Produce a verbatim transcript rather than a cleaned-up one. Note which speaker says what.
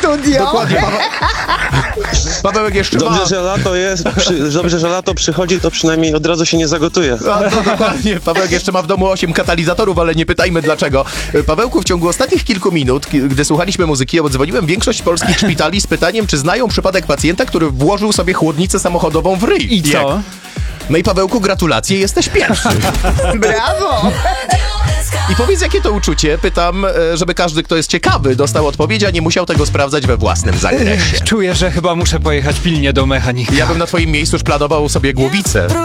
Speaker 1: studio.
Speaker 2: Dokładnie, Paweł. Pawełek jeszcze
Speaker 3: Dobrze,
Speaker 2: ma...
Speaker 3: że lato jest, przy, dobrze, że lato przychodzi, to przynajmniej od razu się nie zagotuje.
Speaker 2: A, to dokładnie. Pawełek jeszcze ma w domu osiem katalizatorów, ale nie pytajmy dlaczego. Pawełku, w ciągu ostatnich kilku minut, gdy słuchaliśmy muzyki, odzwoniłem większość polskich szpitali z pytaniem, czy znają przypadek pacjenta, który włożył sobie chłodnicę samochodową w ryj.
Speaker 4: I co?
Speaker 2: No i Pawełku, gratulacje, jesteś pierwszy.
Speaker 1: Brawo.
Speaker 2: I powiedz, jakie to uczucie? Pytam, e, żeby każdy, kto jest ciekawy, dostał odpowiedź, a nie musiał tego sprawdzać we własnym zakresie.
Speaker 4: Czuję, że chyba muszę pojechać pilnie do mechanika.
Speaker 2: Ja bym na twoim miejscu już planował sobie głowicę.